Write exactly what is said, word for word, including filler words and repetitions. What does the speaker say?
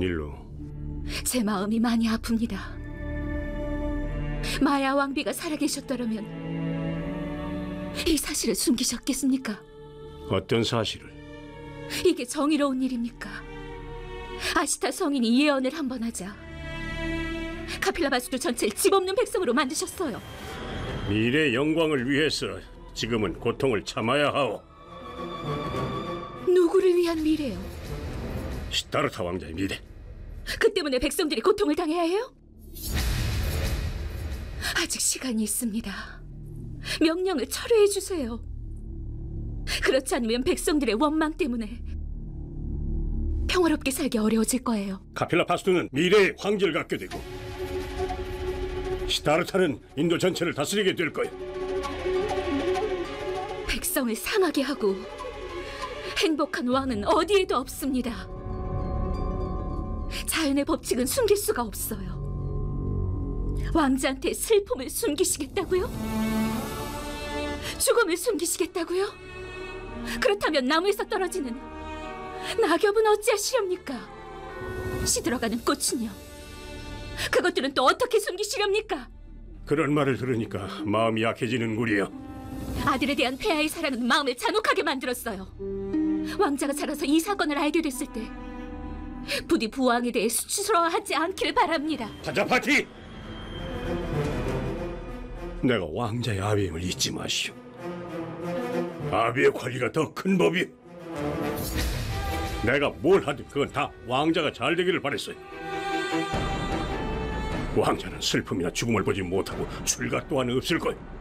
일로? 제 마음이 많이 아픕니다. 마야 왕비가 살아계셨더라면 이 사실을 숨기셨겠습니까? 어떤 사실을? 이게 정의로운 일입니까? 아시타 성인이 예언을 한 번 하자 카필라 바수도 전체를 집 없는 백성으로 만드셨어요. 미래 영광을 위해서 지금은 고통을 참아야 하오. 누구를 위한 미래요? 시타르타 왕자의 미래. 그 때문에 백성들이 고통을 당해야 해요? 아직 시간이 있습니다. 명령을 철회해 주세요. 그렇지 않으면 백성들의 원망 때문에 평화롭게 살기 어려워질 거예요. 카필라 바수는 미래의 황제를 갖게 되고 시타르타는 인도 전체를 다스리게 될 거야. 백성을 상하게 하고 행복한 왕은 어디에도 없습니다. 자연의 법칙은 숨길 수가 없어요. 왕자한테 슬픔을 숨기시겠다고요? 죽음을 숨기시겠다고요? 그렇다면 나무에서 떨어지는 낙엽은 어찌하시렵니까? 시들어가는 꽃은요? 그것들은 또 어떻게 숨기시렵니까? 그런 말을 들으니까 마음이 약해지는구려. 아들에 대한 폐하의 사랑은 마음을 잔혹하게 만들었어요. 왕자가 자라서 이 사건을 알게 됐을 때 부디 부왕에 대해 수치스러워하지 않기를 바랍니다. 파자파티! 내가 왕자의 아비임을 잊지 마시오. 아비의 권리가 더 큰 법이오. 내가 뭘 하든 그건 다 왕자가 잘 되기를 바랬어요. 왕자는 슬픔이나 죽음을 보지 못하고 출가 또한 없을 거예요.